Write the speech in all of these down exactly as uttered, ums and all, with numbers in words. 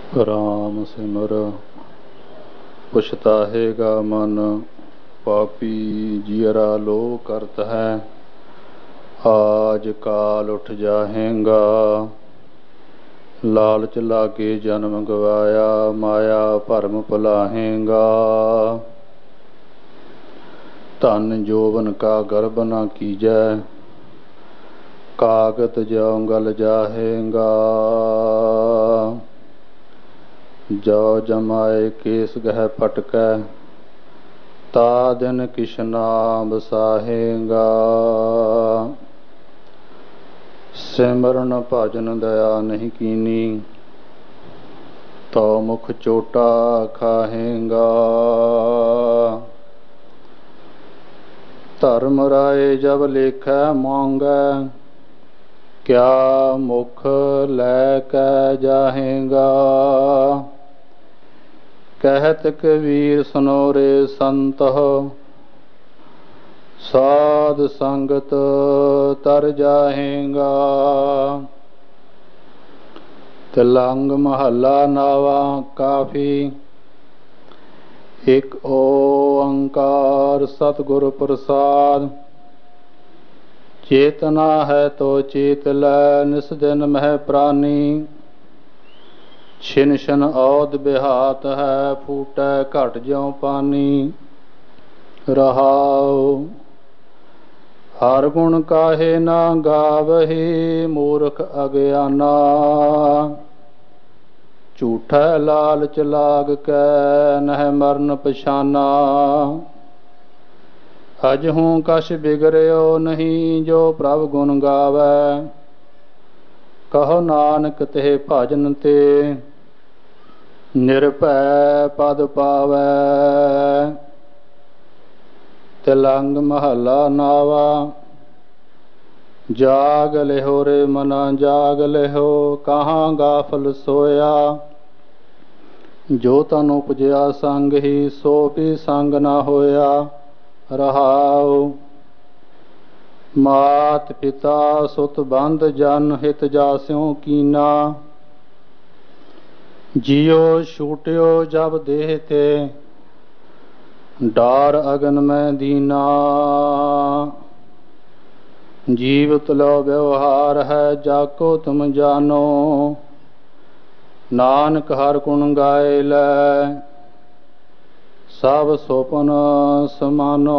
ਰਾਮ ਸਿਮਰ ਪਛਤਾਹੇਗਾ ਮਨ, ਪਾਪੀ ਜੀਅਰਾ ਲੋ ਕਰਤ ਹੈ। ਆਜ ਕਾਲ ਉੱਠ ਜਾਹੇਗਾ, ਲਾਲਚ ਲਾਗੇ ਜਨਮ ਗਵਾਇਆ, ਮਾਇਆ ਭਰਮ ਭੁਲਾਹੇਗਾ। ਧਨ ਜੋਬਨ ਕਾ ਗਰਭ ਨਾ ਕੀਜੈ, ਕਾਗਤ ਜਉ ਗਲ ਜਾਹੇਗਾ। ਜੋ ਜਮਾਏ ਕੇਸ ਗਹਿ ਫਟਕੈ, ਤਾ ਦਿਨ ਕਿਛ ਨਾ ਬਸਾਹੇਗਾ। ਸਿਮਰਨ ਭਜਨ ਦਇਆ ਨਹੀਂ ਕੀਨੀ, ਤੋ ਮੁਖ ਚੋਟਾ ਖਾਹੇਗਾ। ਧਰਮ ਰਾਏ ਜਬ ਲੇਖੈ ਮੰਗੈ, ਕਿਆ ਮੁਖ ਲੈ ਕੇ ਜਾਹੇਗਾ। ਕਹਿਤ ਕਬੀਰ ਸੁਨੋ ਰੇ ਸੰਤਹੁ, ਸਾਧ ਸੰਗਤ ਤਰ ਜਾਹੇਗਾ। ਤਿਲੰਗ ਮਹੱਲਾ ਨਾਵਾ ਕਾਫੀ, ਇਕ ਓੰਕਾਰ ਸਤਿਗੁਰ ਪ੍ਰਸਾਦ। ਚੇਤਨਾ ਹੈ ਤੋ ਚੇਤ ਲੈ, ਨਿਸ ਦਿਨ ਮਹਿ ਪ੍ਰਾਨੀ। ਛਿਨ ਛਿਨ ਔਦ ਬਿਹਾਤ ਹੈ, ਫੂਟੈ ਘਟ ਜਿਉ ਪਾਨੀ। ਰਹਾਉ ਹਰ ਗੁਣ ਕਾਹੇ ਨਾ ਗਾਵਹੀ, ਮੂਰਖ ਅਗਿਆਨਾ। ਝੂਠੈ ਲਾਲਚ ਲਾਗ ਕੈ, ਨਹਿ ਮਰਨ ਪਛਾਨਾ। ਅਜਹੂ ਕਛ ਬਿਗੜਿਓ ਨਹੀਂ, ਜੋ ਪ੍ਰਭ ਗੁਣ ਗਾਵੈ। ਕਹੋ ਨਾਨਕ ਤੇ ਭਜਨ ਤੇ, ਨਿਰਭੈ ਪਦ ਪਾਵੈ। ਤਿਲੰਗ ਮਹੱਲਾ ਨਾਵਾ, ਜਾਗ ਲਿਹੋ ਰੇ ਮਨਾ ਜਾਗ ਲਿਹੋ, ਕਹਾਂ ਗਾਫਲ ਸੋਇਆ। ਜੋ ਤਨ ਉਪਜਿਆ ਸੰਗ ਹੀ, ਸੋ ਵੀ ਸੰਗ ਨਾ ਹੋਇਆ। ਰਹਾਉ ਮਾਤ ਪਿਤਾ ਸੁਤ ਬੰਧ ਜਨ, ਹਿਤ ਜਾਸਿਓ ਕੀਨਾ। ਜਿਉ ਛੂਟਿਓ ਜਬ ਦੇਹ ਤੇ, ਡਾਰ ਅਗਨ ਮੈਂ ਦੀਨਾ। ਜੀਵਤ ਲੋ ਵਿਵਹਾਰ ਹੈ, ਜਾਕੋ ਤੁਮ ਜਾਨੋ। ਨਾਨਕ ਹਰ ਗੁਣ ਗਾਏ ਲੈ, ਸਭ ਸੁਪਨ ਸਮਾਨੋ।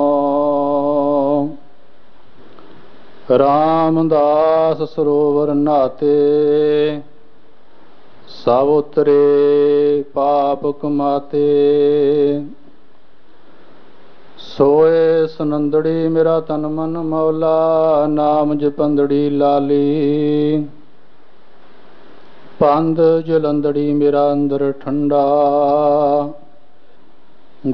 ਰਾਮਦਾਸ ਸਰੋਵਰ ਨਾਤੇ, ਸਭ ਉਤਰੇ ਪਾਪ ਕਮਾਤੇ। ਸੋਏ ਸੁਨੰਦੜੀ ਮੇਰਾ ਤਨ ਮਨ ਮੌਲਾ, ਨਾਮ ਜਪੰਦੜੀ ਲਾਲੀ। ਪੰਧ ਜਲੰਦੜੀ ਮੇਰਾ ਅੰਦਰ ਠੰਡਾ,